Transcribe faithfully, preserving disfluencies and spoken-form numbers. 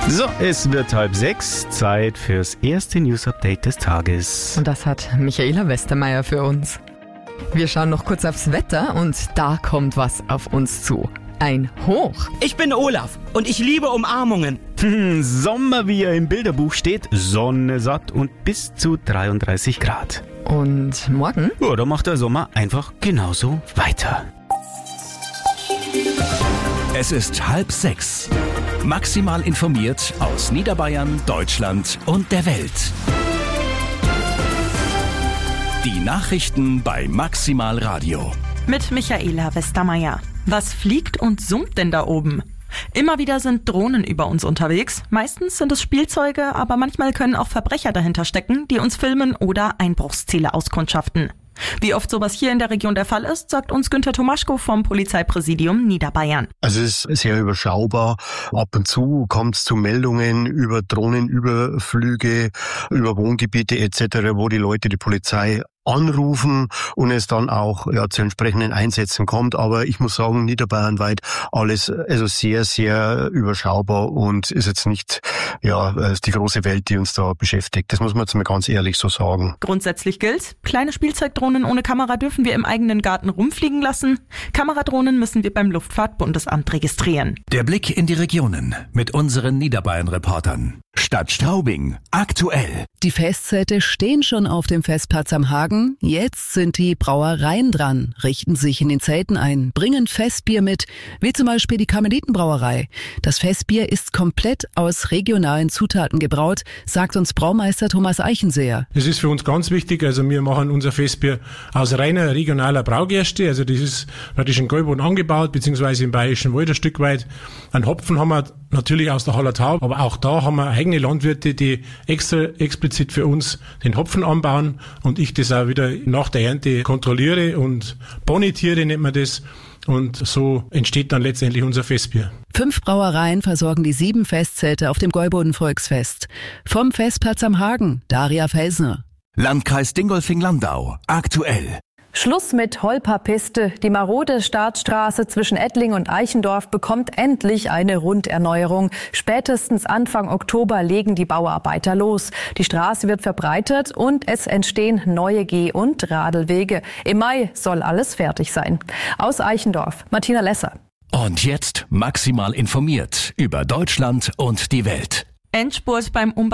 So, es wird halb sechs, Zeit fürs erste News-Update des Tages. Und das hat Michaela Westermeier für uns. Wir schauen noch kurz aufs Wetter und da kommt was auf uns zu. Ein Hoch. Ich bin Olaf und ich liebe Umarmungen. Hm, Sommer, wie er im Bilderbuch steht, Sonne satt und bis zu dreiunddreißig Grad. Und morgen? Ja, da macht der Sommer einfach genauso weiter. Es ist halb sechs. Maximal informiert aus Niederbayern, Deutschland und der Welt. Die Nachrichten bei Maximal Radio. Mit Michaela Westermeier. Was fliegt und summt denn da oben? Immer wieder sind Drohnen über uns unterwegs. Meistens sind es Spielzeuge, aber manchmal können auch Verbrecher dahinter stecken, die uns filmen oder Einbruchsziele auskundschaften. Wie oft sowas hier in der Region der Fall ist, sagt uns Günther Tomaschko vom Polizeipräsidium Niederbayern. Also es ist sehr überschaubar. Ab und zu kommt es zu Meldungen über Drohnenüberflüge, über Wohngebiete et cetera, wo die Leute die Polizei anrufen und es dann auch ja, zu entsprechenden Einsätzen kommt. Aber ich muss sagen, niederbayernweit alles also sehr, sehr überschaubar und ist jetzt nicht ja die große Welt, die uns da beschäftigt. Das muss man jetzt mal ganz ehrlich so sagen. Grundsätzlich gilt, kleine Spielzeugdrohnen ohne Kamera dürfen wir im eigenen Garten rumfliegen lassen. Kameradrohnen müssen wir beim Luftfahrtbundesamt registrieren. Der Blick in die Regionen mit unseren Niederbayern-Reportern. Stadt Straubing, aktuell. Die Festzelte stehen schon auf dem Festplatz am Hagen. Jetzt sind die Brauereien dran, richten sich in den Zelten ein, bringen Festbier mit, wie zum Beispiel die Karmelitenbrauerei. Das Festbier ist komplett aus regionalen Zutaten gebraut, sagt uns Braumeister Thomas Eichenseher. Das ist für uns ganz wichtig. Also wir machen unser Festbier aus reiner regionaler Braugerste. Also das ist praktisch in Gäuboden angebaut, beziehungsweise im Bayerischen Wald ein Stück weit. Einen Hopfen haben wir natürlich aus der Hallertau, aber auch da haben wir eigene Landwirte, die extra explizit für uns den Hopfen anbauen und ich das auch wieder nach der Ernte kontrolliere und bonitiere, nennt man das. Und so entsteht dann letztendlich unser Festbier. Fünf Brauereien versorgen die sieben Festzelte auf dem Gäuboden Volksfest. Vom Festplatz am Hagen, Daria Felsner. Landkreis Dingolfing-Landau, aktuell. Schluss mit Holperpiste. Die marode Startstraße zwischen Ettling und Eichendorf bekommt endlich eine Runderneuerung. Spätestens Anfang Oktober legen die Bauarbeiter los. Die Straße wird verbreitert und es entstehen neue Geh- und Radelwege. Im Mai soll alles fertig sein. Aus Eichendorf, Martina Lesser. Und jetzt maximal informiert über Deutschland und die Welt. Endspurt beim Umbau